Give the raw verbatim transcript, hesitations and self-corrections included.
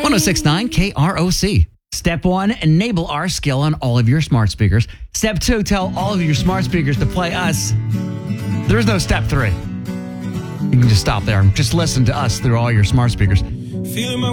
one oh six point nine K R O C. Step one, enable our skill on all of your smart speakers. Step two, tell all of your smart speakers to play us. There's no step three. You can just stop there and just listen to us through all your smart speakers. Feeling my